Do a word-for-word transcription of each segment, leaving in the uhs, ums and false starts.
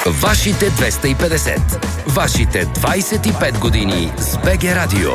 Вашите двеста и петдесет. Вашите двайсет и пет години с БГ Радио.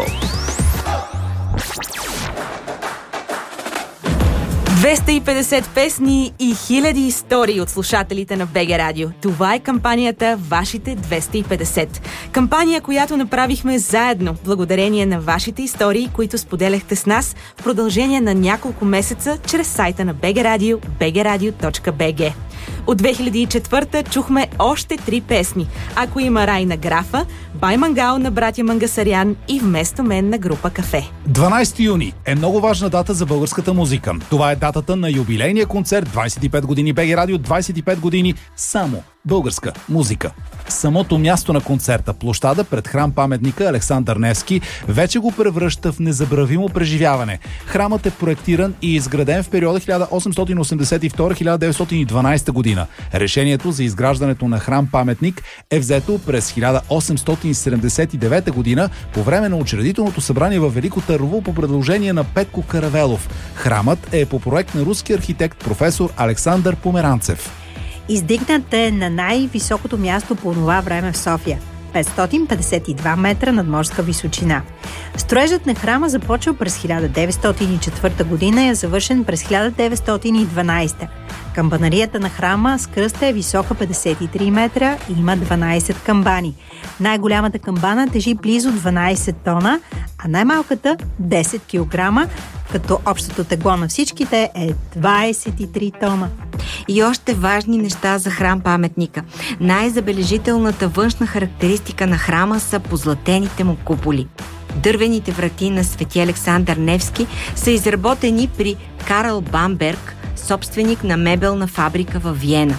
двеста и петдесет песни и хиляди истории от слушателите на БГ Радио. Това е кампанията Вашите двеста и петдесет. Кампания, която направихме заедно, благодарение на вашите истории, които споделяхте с нас в продължение на няколко месеца чрез сайта на БГ Радио, би джи радио точка би джи. От две хиляди и четвърта чухме още три песни. Ако има рай на Графа, Бай Мангал на братя Мангасарян и Вместо мен на група Кафе. дванайсети юни е много важна дата за българската музика. Това е датата на юбилейния концерт двайсет и пет години БГ Радио, двайсет и пет години само българска музика. Самото място на концерта, площада пред храм-паметника Александър Невски, вече го превръща в незабравимо преживяване. Храмът е проектиран и изграден в периода хиляда осемстотин осемдесет и втора до хиляда деветстотин и дванайсета година. Решението за изграждането на храм-паметник е взето през хиляда осемстотин седемдесет и девета година по време на учредителното събрание във Велико Търново по предложение на Петко Каравелов. Храмът е по проект на руски архитект професор Александър Померанцев. Издигнат е на най-високото място по това време в София – петстотин петдесет и два метра надморска височина. Строежът на храма започва през хиляда деветстотин и четвърта година и е завършен през хиляда деветстотин и дванайсета. Камбанарията на храма с кръста е висока петдесет и три метра и има дванайсет камбани. Най-голямата камбана тежи близо дванайсет тона, а най-малката десет килограма, като общото тегло на всичките е двайсет и три тона. И още важни неща за храм-паметника. Най-забележителната външна характеристика на храма са позлатените му куполи. Дървените врати на Свети Александър Невски са изработени при Карл Бамберг, собственик на мебелна фабрика във Виена.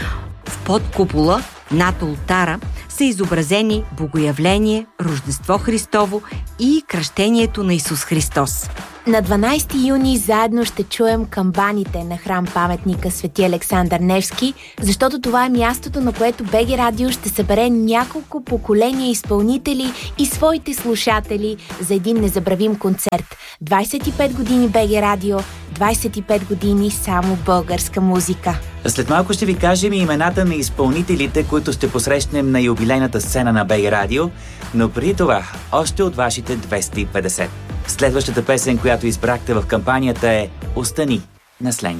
В подкупола, над олтара, са изобразени Богоявление, Рождество Христово и кръщението на Исус Христос. На дванайсети юни заедно ще чуем камбаните на храм-паметника Свети Александър Невски, защото това е мястото, на което БГ Радио ще събере няколко поколения изпълнители и своите слушатели за един незабравим концерт. двайсет и пет години БГ Радио, двайсет и пет години само българска музика. След малко ще ви кажем и имената на изпълнителите, които ще посрещнем на юбилейната сцена на БГ Радио, но преди това още от вашите двеста и петдесет. Следващата песен, която избрахте в кампанията е "Остани" на Сленг.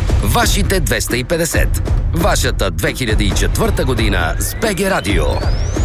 Вашите двеста и петдесет. Вашата две хиляди и четвърта година с БГ Радио.